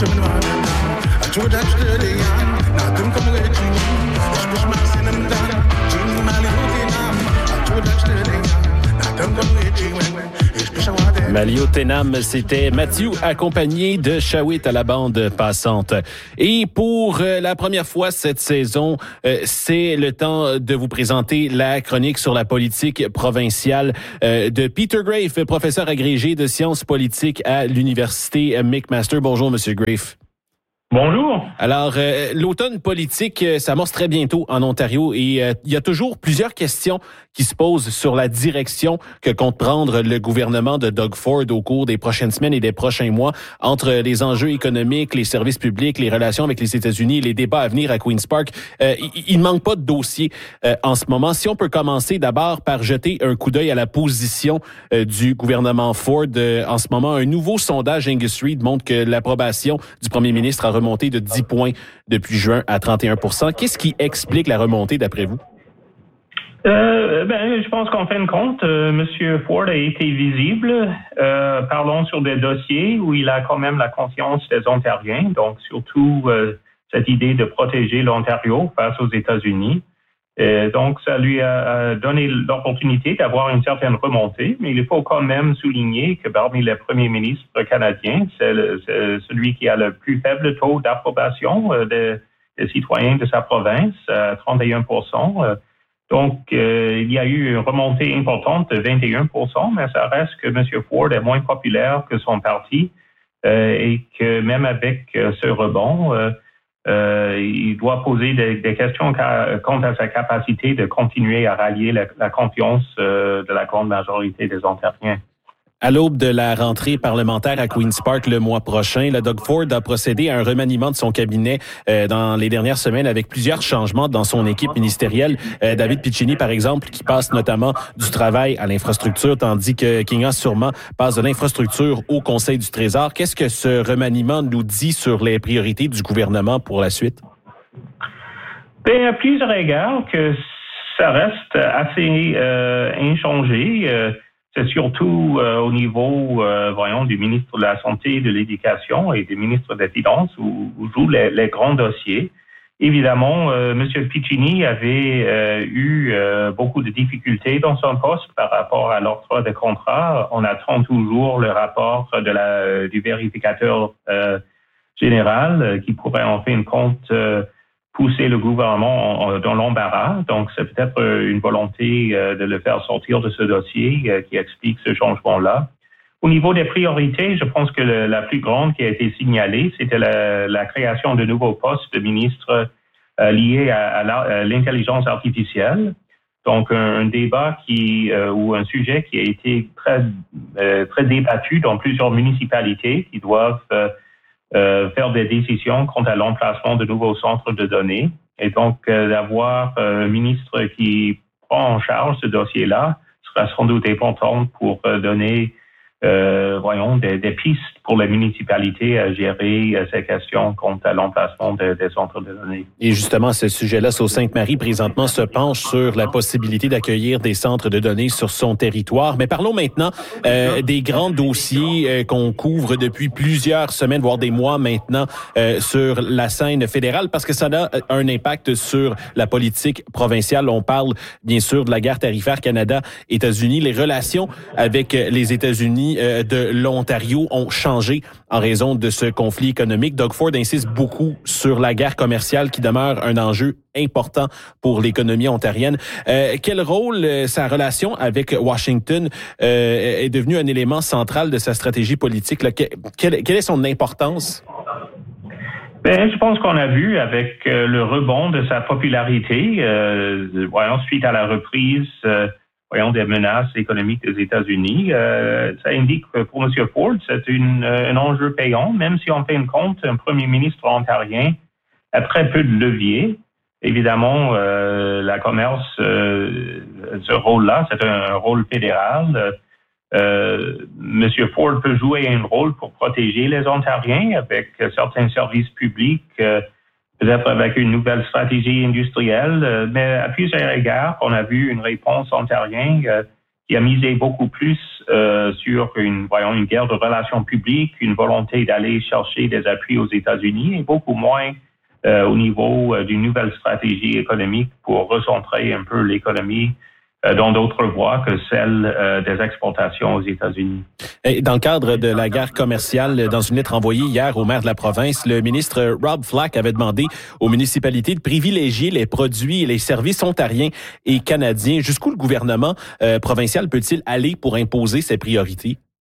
Malio Tenam, c'était Mathieu accompagné de Shawit à la bande passante. Et pour la première fois cette saison, c'est le temps de vous présenter la chronique sur la politique provinciale de Peter Graefe, professeur agrégé de sciences politiques à l'Université McMaster. Bonjour, Monsieur Graefe. Bonjour. Alors, l'automne politique s'amorce très bientôt en Ontario et il y a toujours plusieurs questions qui se posent sur la direction que compte prendre le gouvernement de Doug Ford au cours des prochaines semaines et des prochains mois entre les enjeux économiques, les services publics, les relations avec les États-Unis et les débats à venir à Queen's Park. Il ne manque pas de dossier en ce moment. Si on peut commencer d'abord par jeter un coup d'œil à la position du gouvernement Ford en ce moment. Un nouveau sondage Angus Reid montre que l'approbation du premier ministre a remonté de 10 points depuis juin à 31%. Qu'est-ce qui explique la remontée d'après vous? Je pense qu'en fin de compte, M. Ford a été visible. Parlons sur des dossiers où il a quand même la confiance des Ontariens, donc surtout cette idée de protéger l'Ontario face aux États-Unis. Donc, ça lui a donné l'opportunité d'avoir une certaine remontée, mais il faut quand même souligner que parmi les premiers ministres canadiens, c'est celui qui a le plus faible taux d'approbation des citoyens de sa province, 31%. Donc, il y a eu une remontée importante de 21%, mais ça reste que M. Ford est moins populaire que son parti et que même avec ce rebond, il doit poser des questions quant à sa capacité de continuer à rallier la confiance de la grande majorité des Ontariens. À l'aube de la rentrée parlementaire à Queen's Park le mois prochain, le Doug Ford a procédé à un remaniement de son cabinet dans les dernières semaines avec plusieurs changements dans son équipe ministérielle. David Piccini, par exemple, qui passe notamment du travail à l'infrastructure, tandis que Kinga Surma passe de l'infrastructure au Conseil du Trésor. Qu'est-ce que ce remaniement nous dit sur les priorités du gouvernement pour la suite? À plusieurs égards que ça reste assez inchangé. C'est surtout au niveau, du ministre de la Santé, de l'Éducation et du ministre des Finances où jouent les grands dossiers. Évidemment, M. Piccini avait eu beaucoup de difficultés dans son poste par rapport à l'octroi de contrat. On attend toujours le rapport du vérificateur général qui pourrait en fin de compte pousser le gouvernement dans l'embarras. Donc, c'est peut-être une volonté de le faire sortir de ce dossier qui explique ce changement-là. Au niveau des priorités, je pense que la plus grande qui a été signalée, c'était la création de nouveaux postes de ministres liés à l'intelligence artificielle. Donc, un débat ou un sujet qui a été très débattu dans plusieurs municipalités qui doivent faire des décisions quant à l'emplacement de nouveaux centres de données. Et donc, d'avoir un ministre qui prend en charge ce dossier-là sera sans doute important pour donner des pistes pour les municipalités à gérer ces questions quant à l'emplacement des centres de données. Et justement, ce sujet-là, Sault-Sainte-Marie, présentement, se penche sur la possibilité d'accueillir des centres de données sur son territoire. Mais parlons maintenant des grands dossiers qu'on couvre depuis plusieurs semaines, voire des mois maintenant, sur la scène fédérale, parce que ça a un impact sur la politique provinciale. On parle, bien sûr, de la guerre tarifaire Canada-États-Unis. Les relations avec les États-Unis de l'Ontario ont changé en raison de ce conflit économique. Doug Ford insiste beaucoup sur la guerre commerciale qui demeure un enjeu important pour l'économie ontarienne. Quel rôle sa relation avec Washington est devenue un élément central de sa stratégie politique? Là? Quelle est son importance? Je pense qu'on a vu avec le rebond de sa popularité, suite à la reprise des menaces économiques des États-Unis. Ça indique que pour M. Ford, c'est un enjeu payant, même si en fin de compte, un premier ministre ontarien a très peu de levier. Évidemment, la commerce, ce rôle-là, c'est un rôle fédéral. M. Ford peut jouer un rôle pour protéger les Ontariens avec certains services publics, peut-être avec une nouvelle stratégie industrielle, mais à plusieurs égards, on a vu une réponse ontarienne qui a misé beaucoup plus sur une guerre de relations publiques, une volonté d'aller chercher des appuis aux États-Unis et beaucoup moins au niveau d'une nouvelle stratégie économique pour recentrer un peu l'économie dans d'autres voies que celle des exportations aux États-Unis. Et dans le cadre de la guerre commerciale, dans une lettre envoyée hier au maire de la province, le ministre Rob Flack avait demandé aux municipalités de privilégier les produits et les services ontariens et canadiens. Jusqu'où le gouvernement provincial peut-il aller pour imposer ses priorités?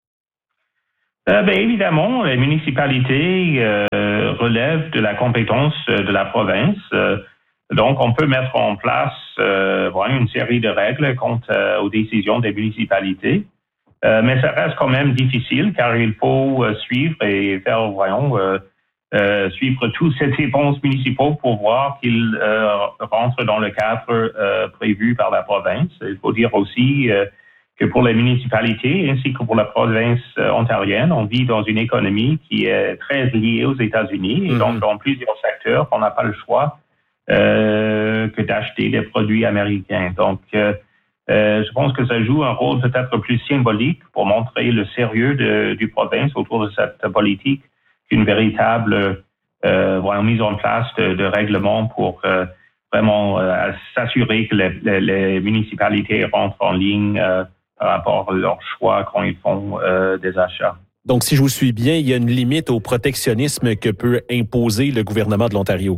Évidemment, les municipalités relèvent de la compétence de la province. Donc, on peut mettre en place une série de règles quant aux décisions des municipalités. Mais ça reste quand même difficile car il faut suivre et faire, suivre tous ces dépenses municipaux pour voir qu'ils rentrent dans le cadre prévu par la province. Il faut dire aussi que pour les municipalités ainsi que pour la province ontarienne, on vit dans une économie qui est très liée aux États-Unis. Et donc, dans plusieurs secteurs, on n'a pas le choix que d'acheter des produits américains. Donc, je pense que ça joue un rôle peut-être plus symbolique pour montrer le sérieux du province autour de cette politique qu'une véritable mise en place de règlements pour vraiment s'assurer que les municipalités rentrent en ligne par rapport à leur choix quand ils font des achats. Donc, si je vous suis bien, il y a une limite au protectionnisme que peut imposer le gouvernement de l'Ontario.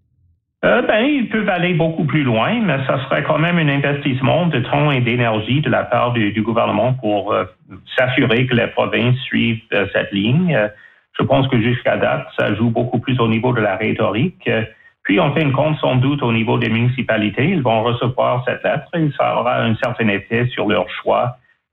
Ils peuvent aller beaucoup plus loin, mais ça serait quand même un investissement de temps et d'énergie de la part du gouvernement pour s'assurer que les provinces suivent cette ligne. Je pense que jusqu'à date, ça joue beaucoup plus au niveau de la rhétorique. Puis, en fin de compte, sans doute, au niveau des municipalités, ils vont recevoir cette lettre et ça aura un certain effet sur leur choix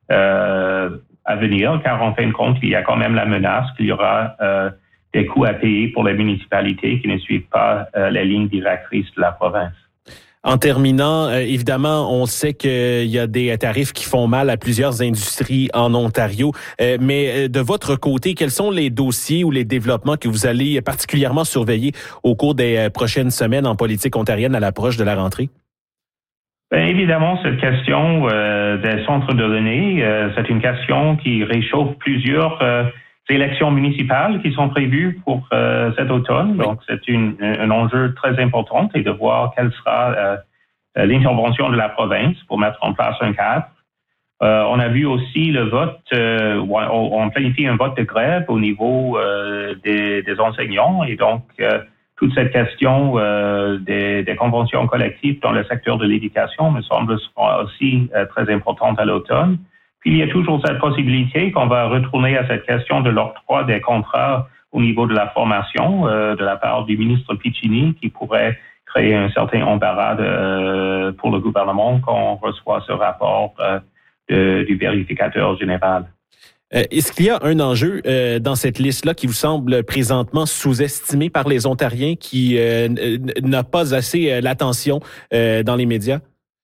à venir, car en fin de compte, il y a quand même la menace qu'il y aura des coûts à payer pour les municipalités qui ne suivent pas les lignes directrices de la province. En terminant, évidemment, on sait qu'il y a des tarifs qui font mal à plusieurs industries en Ontario. Mais de votre côté, quels sont les dossiers ou les développements que vous allez particulièrement surveiller au cours des prochaines semaines en politique ontarienne à l'approche de la rentrée? Évidemment, cette question des centres de données, c'est une question qui réchauffe plusieurs élections municipales qui sont prévues pour cet automne. Donc, c'est un enjeu très important et de voir quelle sera l'intervention de la province pour mettre en place un cadre. On a vu aussi le vote, on planifie un vote de grève au niveau des enseignants et donc toute cette question des conventions collectives dans le secteur de l'éducation me semble sera aussi très importante à l'automne. Puis il y a toujours cette possibilité qu'on va retourner à cette question de l'octroi des contrats au niveau de la formation de la part du ministre Piccini qui pourrait créer un certain embarras pour le gouvernement quand on reçoit ce rapport du vérificateur général. Est-ce qu'il y a un enjeu dans cette liste-là qui vous semble présentement sous-estimé par les Ontariens qui n'a pas assez l'attention dans les médias?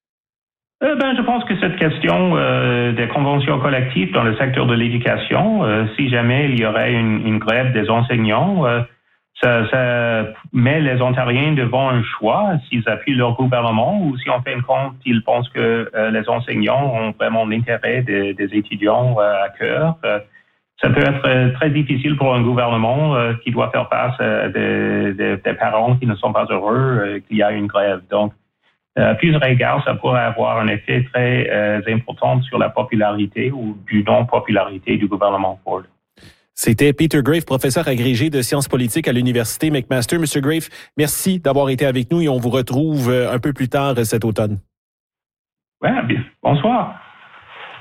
Je pense que cette question des conventions collectives dans le secteur de l'éducation, si jamais il y aurait une grève des enseignants, ça met les Ontariens devant un choix, s'ils appuient leur gouvernement ou si en fin de compte, ils pensent que les enseignants ont vraiment l'intérêt des étudiants à cœur. Ça peut être très difficile pour un gouvernement qui doit faire face à des parents qui ne sont pas heureux qu'il y a une grève. Donc, à plusieurs égards, ça pourrait avoir un effet très important sur la popularité ou du non-popularité du gouvernement Ford. C'était Peter Graefe, professeur agrégé de sciences politiques à l'Université McMaster. Monsieur Graefe, merci d'avoir été avec nous et on vous retrouve un peu plus tard cet automne. Ouais, bien. Bonsoir.